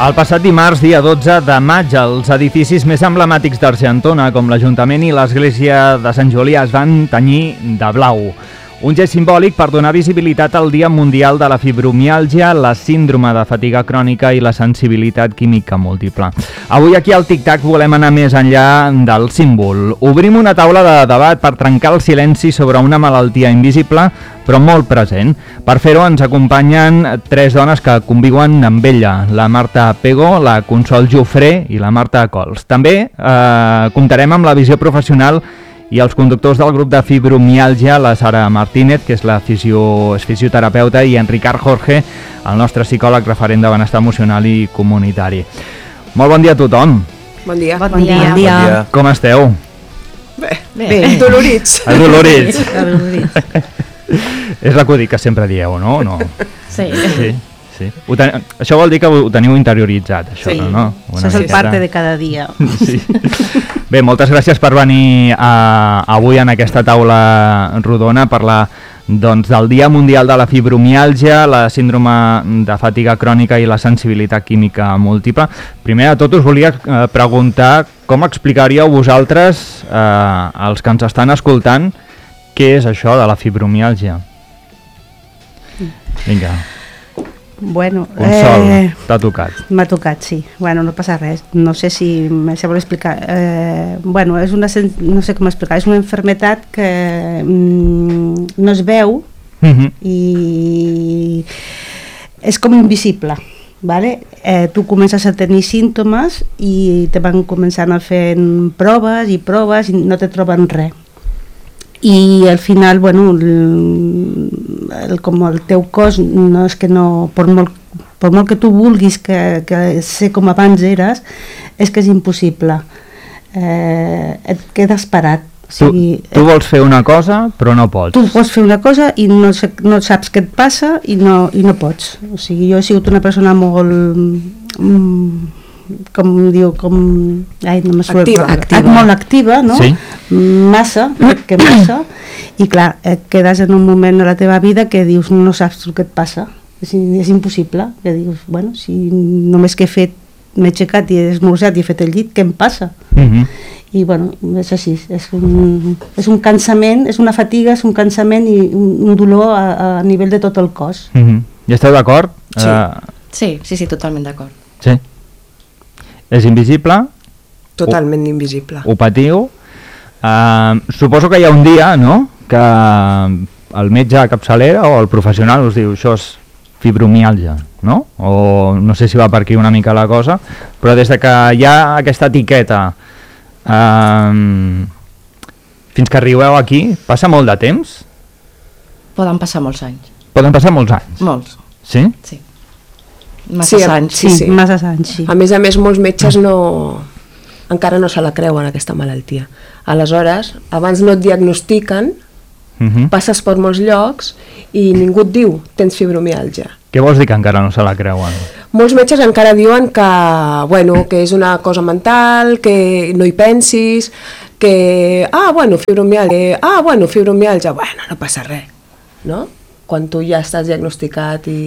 El passat dimarts, dia 12 de maig, els edificis més emblemàtics d'Argentona, com l'Ajuntament i l'Església de Sant Julià, es van tenyir de blau. Un gest simbòlic per donar visibilitat al Dia Mundial de la Fibromiàlgia, la síndrome de fatiga crònica i la sensibilitat química múltiple. Avui aquí al Tic-Tac volem anar més enllà del símbol. Obrim una taula de debat per trencar el silenci sobre una malaltia invisible però molt present. Per fer-ho ens acompanyen tres dones que conviuen amb ella, la Marta Pego, la Consol Jofré i la Marta Cols. També comptarem amb la visió professional i els conductors del grup de fibromiàlgia, la Sara Martínez, que és fisioterapeuta, i en Ricard Jorge, el nostre psicòleg referent de benestar emocional i comunitari. Molt bon dia a tothom. Bon dia. Bon dia. Com esteu? Bé. Dolorits. Adolorits. És l'acudit que sempre dieu, no? Sí. Això vol dir que ho teniu interioritzat, això, Sí. no? Això és el parte de cada dia. Sí. Bé, moltes gràcies per venir avui en aquesta taula rodona a parlar del Dia Mundial de la Fibromiàlgia, la síndrome de fatiga crònica i la sensibilitat química múltiple. Primer de tot us volia preguntar com explicaríeu vosaltres, als que ens estan escoltant, què és això de la fibromiàlgia? Vinga. Bueno, Consol, t'ha tocat. m'ha tocat, sí. Bueno, no passa res. No sé si me sabeu explicar. Bueno, és una, no sé com explicar. És una enfermetat que no es veu i és com invisible. Vale? Tu comences a tenir símptomes i te van començant a fer proves i no te troben res. I al final, bueno, com el teu cos no és que no, per molt que tu vulguis que ser com abans eres, és que és impossible. Et quedes parat. O sigui, tu vols fer una cosa però no pots. Tu pots fer una cosa i no saps què et passa i no pots. O sigui, jo he sigut una persona molt molt activa, no? Sí. Massa, i clar, et quedes en un moment de la teva vida que dius, no saps el que et passa, és impossible, que dius, bueno, si només que he fet, m'he aixecat i he esmorzat i he fet el llit, què em passa? I bueno, és així, és un cansament, és una fatiga, és un cansament i un dolor a nivell de tot el cos. I esteu d'acord? Sí, totalment d'acord. Sí. És invisible? Totalment invisible. Ho patiu? Suposo que hi ha un dia, no?, que el metge a capçalera o el professional us diu això és fibromiàlgia, no? O no sé si va per aquí una mica la cosa, però des de que hi ha aquesta etiqueta fins que arribeu aquí, passa molt de temps? Poden passar molts anys. Poden passar molts anys? Molts. Sí? Sí. Massa anys. Sí. A més, molts metges encara no se la creuen, aquesta malaltia. Aleshores, abans no et diagnostiquen, passes per molts llocs i ningú et diu, tens fibromiàlgia. Què vols dir que encara no se la creuen? Molts metges encara diuen que és una cosa mental, que no hi pensis, que, fibromiàlgia, no passa res, no? Quan tu ja estàs diagnosticat i